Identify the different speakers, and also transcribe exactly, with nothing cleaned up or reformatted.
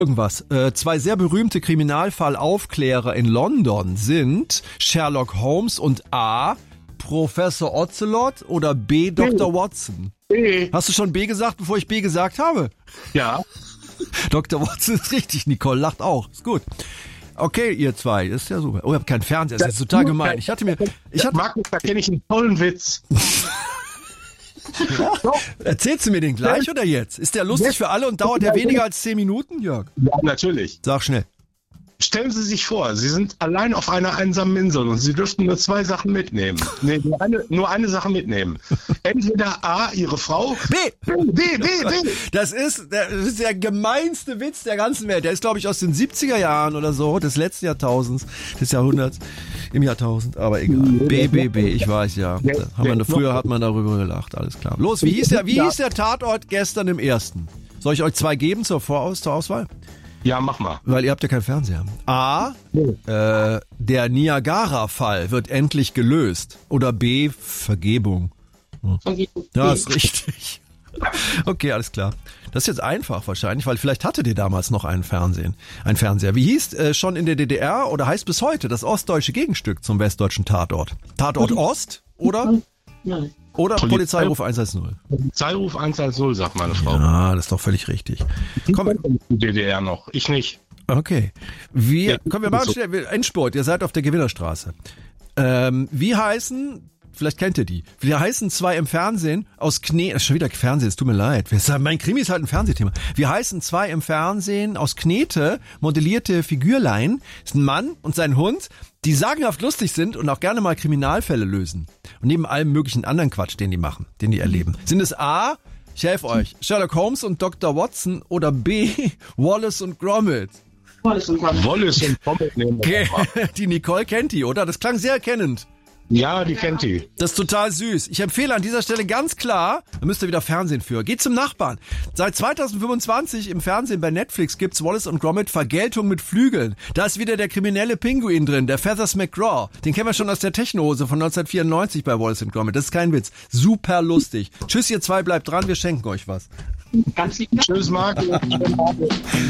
Speaker 1: irgendwas. Äh, zwei sehr berühmte Kriminalfallaufklärer in London sind Sherlock Holmes und A. Professor Ocelot oder B. Doktor Watson.
Speaker 2: B.
Speaker 1: Hast du schon B gesagt, bevor ich B gesagt habe?
Speaker 2: Ja.
Speaker 1: Doktor Watson ist richtig. Nicole lacht auch. Ist gut. Okay, ihr zwei, das ist ja super. Oh, ihr habt keinen Fernseher, das ist total gemein. Ich hatte mir, ich hatte,
Speaker 2: Markus, da kenne ich einen tollen Witz.
Speaker 1: Ja? Erzählst du mir den gleich oder jetzt? Ist der lustig für alle und dauert der weniger als zehn Minuten, Jörg?
Speaker 2: Ja, natürlich.
Speaker 1: Sag schnell.
Speaker 2: Stellen Sie sich vor, Sie sind allein auf einer einsamen Insel und Sie dürften nur zwei Sachen mitnehmen. Nee, nur eine, nur eine Sache mitnehmen. Entweder A, Ihre Frau.
Speaker 1: B.
Speaker 2: B, B, B, B.
Speaker 1: Das ist, das ist der gemeinste Witz der ganzen Welt. Der ist, glaube ich, aus den siebziger Jahren oder so, des letzten Jahrtausends, des Jahrhunderts, im Jahrtausend, aber egal. B, B, B, ich weiß ja. Da haben wir, früher hat man darüber gelacht, alles klar. Los, wie hieß der, wie hieß der Tatort gestern im ersten? Soll ich euch zwei geben zur Voraus, zur Auswahl?
Speaker 2: Ja, mach mal.
Speaker 1: Weil ihr habt ja keinen Fernseher. A, äh, der Niagara-Fall wird endlich gelöst. Oder B, Vergebung. Vergebung. Ja, ist richtig. Okay, alles klar. Das ist jetzt einfach wahrscheinlich, weil vielleicht hattet ihr damals noch einen Fernsehen, ein Fernseher. Wie hieß äh, schon in der D D R oder heißt bis heute das ostdeutsche Gegenstück zum westdeutschen Tatort? Tatort Ost oder?
Speaker 3: Nein.
Speaker 1: Oder Polizeiruf eins eins null.
Speaker 2: Polizeiruf eins eins null, sagt meine Frau.
Speaker 1: Ja, das ist doch völlig richtig.
Speaker 2: Komm, die D D R noch, ich nicht.
Speaker 1: Okay. Wir, komm, wir machen schnell Endspurt. Ihr seid auf der Gewinnerstraße. Ähm, wie heißen, vielleicht kennt ihr die, wie heißen zwei im Fernsehen aus Knete, schon wieder Fernsehen, es tut mir leid. Mein Krimi ist halt ein Fernsehthema. Wie heißen zwei im Fernsehen aus Knete modellierte Figürlein, ist ein Mann und sein Hund, die sagenhaft lustig sind und auch gerne mal Kriminalfälle lösen. Und neben allem möglichen anderen Quatsch, den die machen, den die erleben. Sind es A, ich helfe euch, Sherlock Holmes und Doktor Watson oder B, Wallace und Gromit?
Speaker 3: Wallace und Gromit.
Speaker 2: Wallace und Gromit nehmen wir
Speaker 1: Okay. Die Nicole kennt die, oder? Das klang sehr erkennend.
Speaker 2: Ja, die kennt die.
Speaker 1: Das ist total süß. Ich empfehle an dieser Stelle ganz klar, da müsst ihr wieder Fernsehen für. Geht zum Nachbarn. Seit zweitausendfünfundzwanzig im Fernsehen bei Netflix gibt's Wallace und Gromit Vergeltung mit Flügeln. Da ist wieder der kriminelle Pinguin drin, der Feathers McGraw. Den kennen wir schon aus der Techno-Hose von neunzehnhundertvierundneunzig bei Wallace und Gromit. Das ist kein Witz. Super lustig. Tschüss, ihr zwei, bleibt dran, wir schenken euch was.
Speaker 3: Ganz lieb.
Speaker 2: Tschüss, Marc.